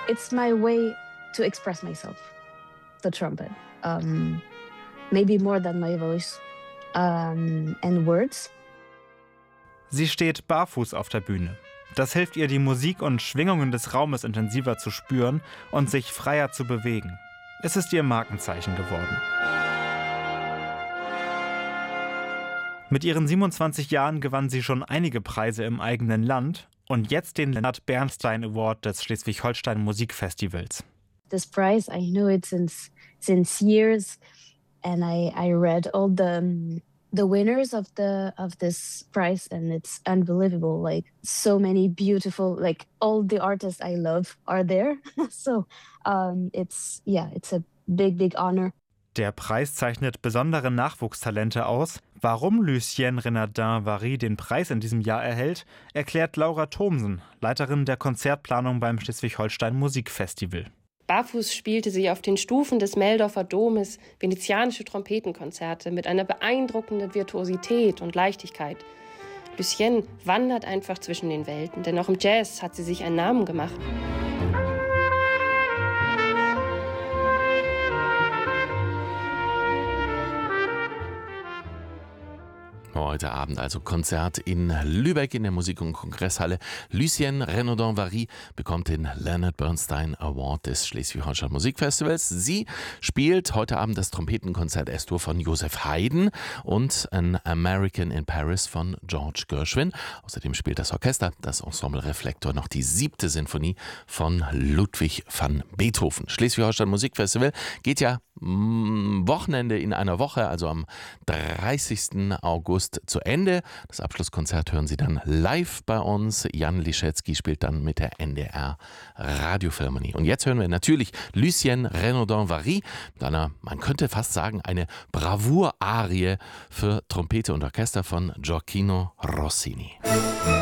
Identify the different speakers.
Speaker 1: It's my way to express myself, the trumpet. Maybe more than my voice and words.
Speaker 2: Sie steht barfuß auf der Bühne. Das hilft ihr, die Musik und Schwingungen des Raumes intensiver zu spüren und sich freier zu bewegen. Es ist ihr Markenzeichen geworden. Mit ihren 27 Jahren gewann sie schon einige Preise im eigenen Land und jetzt den Leonard Bernstein Award des Schleswig-Holstein Musikfestivals.
Speaker 1: This prize, I know it since years, and I read all the winners of this prize, and it's unbelievable. Like so many beautiful, like all the artists I love are there. So it's a big honor.
Speaker 2: Der Preis zeichnet besondere Nachwuchstalente aus. Warum Lucienne Renardin-Vary den Preis in diesem Jahr erhält, erklärt Laura Thomsen, Leiterin der Konzertplanung beim Schleswig-Holstein Musikfestival.
Speaker 3: Barfuß spielte sie auf den Stufen des Meldorfer Domes venezianische Trompetenkonzerte mit einer beeindruckenden Virtuosität und Leichtigkeit. Lucienne wandert einfach zwischen den Welten, denn auch im Jazz hat sie sich einen Namen gemacht.
Speaker 4: Heute Abend also Konzert in Lübeck in der Musik- und Kongresshalle. Lucienne Renardin-Vary bekommt den Leonard Bernstein Award des Schleswig-Holstein Musikfestivals. Sie spielt heute Abend das Trompetenkonzert S-Dur von Joseph Haydn und An American in Paris von George Gershwin. Außerdem spielt das Orchester, das Ensemble Reflektor, noch die 7. Sinfonie von Ludwig van Beethoven. Schleswig-Holstein Musikfestival geht ja Wochenende in einer Woche, also am 30. August zu Ende. Das Abschlusskonzert hören Sie dann live bei uns. Jan Liszewski spielt dann mit der NDR Radiophilharmonie. Und jetzt hören wir natürlich Lucienne Renardin-Vary mit einer, man könnte fast sagen, eine Bravour-Arie für Trompete und Orchester von Gioacchino Rossini.